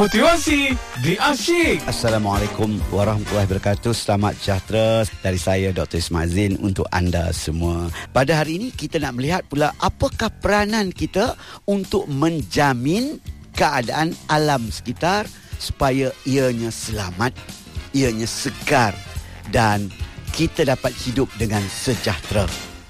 Motivasi di Asyik. Assalamualaikum warahmatullahi wabarakatuh. Selamat sejahtera dari saya Dr. Ismail Zain untuk anda semua. Pada hari ini kita nak melihat pula apakah peranan kita untuk menjamin keadaan alam sekitar supaya ianya selamat, ianya segar dan kita dapat hidup dengan sejahtera.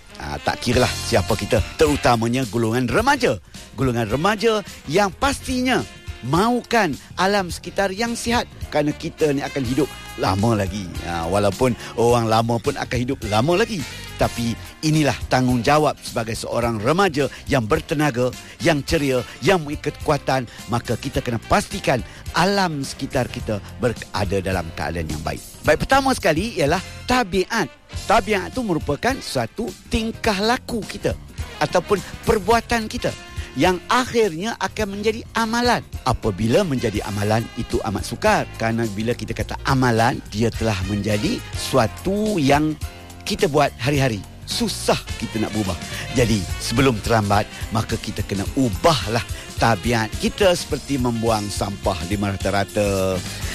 Tak kiralah siapa kita, terutamanya golongan remaja. Golongan remaja yang pastinya mahukan alam sekitar yang sihat, kerana kita ni akan hidup lama lagi. Walaupun orang lama pun akan hidup lama lagi, tapi inilah tanggungjawab sebagai seorang remaja yang bertenaga, yang ceria, yang memiliki kekuatan. Maka kita kena pastikan alam sekitar kita berada dalam keadaan yang baik. Baik, pertama sekali ialah tabiat. Tabiat itu merupakan suatu tingkah laku kita ataupun perbuatan kita yang akhirnya akan menjadi amalan. Apabila menjadi amalan, itu amat sukar. Kerana bila kita kata amalan, dia telah menjadi suatu yang kita buat hari-hari. Susah kita nak berubah. Jadi sebelum terlambat, maka kita kena ubahlah tabiat kita, seperti membuang sampah di merata-rata.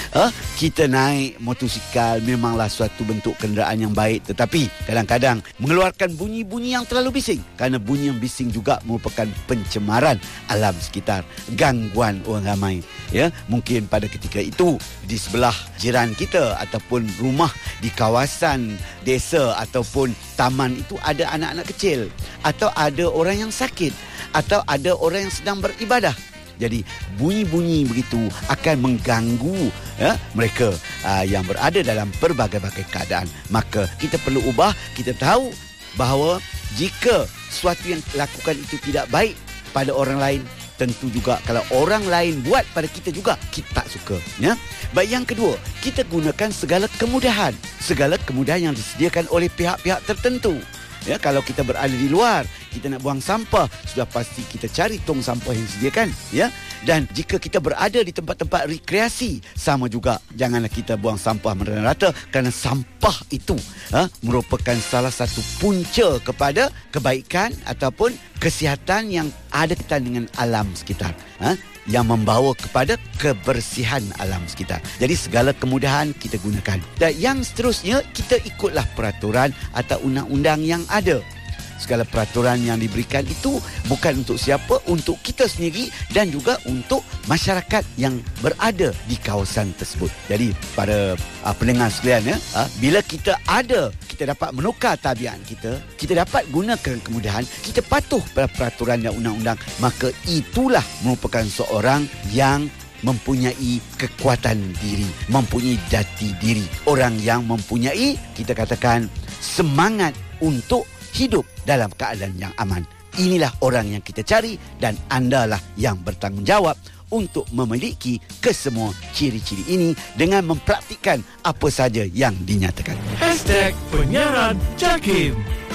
Kita naik motosikal memanglah suatu bentuk kenderaan yang baik, tetapi kadang-kadang mengeluarkan bunyi-bunyi yang terlalu bising. Kerana bunyi yang bising juga merupakan pencemaran alam sekitar, gangguan orang ramai. Mungkin pada ketika itu di sebelah jiran kita ataupun rumah di kawasan desa ataupun taman itu ada anak-anak kecil, atau ada orang yang sakit, atau ada orang yang sedang beribadah. Jadi bunyi-bunyi begitu akan mengganggu mereka yang berada dalam berbagai-bagai keadaan. Maka kita perlu ubah. Kita tahu bahawa jika sesuatu yang lakukan itu tidak baik pada orang lain, tentu juga kalau orang lain buat pada kita juga, kita tak suka. Baik, yang kedua, kita gunakan segala kemudahan. Segala kemudahan yang disediakan oleh pihak-pihak tertentu. Kalau kita berada di luar, kita nak buang sampah, sudah pasti kita cari tong sampah yang disediakan. Dan jika kita berada di tempat-tempat rekreasi, sama juga, janganlah kita buang sampah merata-rata, kerana sampah itu merupakan salah satu punca kepada kebaikan ataupun kesihatan yang ada kaitan dengan alam sekitar, yang membawa kepada kebersihan alam sekitar. Jadi segala kemudahan kita gunakan. Dan yang seterusnya, kita ikutlah peraturan atau undang-undang yang ada. Segala peraturan yang diberikan itu bukan untuk siapa, untuk kita sendiri dan juga untuk masyarakat yang berada di kawasan tersebut. Jadi para pendengar sekalian, bila kita dapat menukar tabiat kita, kita dapat gunakan kemudahan, kita patuh pada peraturan dan undang-undang, maka itulah merupakan seorang yang mempunyai kekuatan diri, mempunyai jati diri. Orang yang mempunyai, kita katakan, semangat untuk hidup dalam keadaan yang aman. Inilah orang yang kita cari, dan andalah yang bertanggungjawab untuk memiliki kesemua ciri-ciri ini dengan mempraktikkan apa saja yang dinyatakan. #penyiaran Jakim.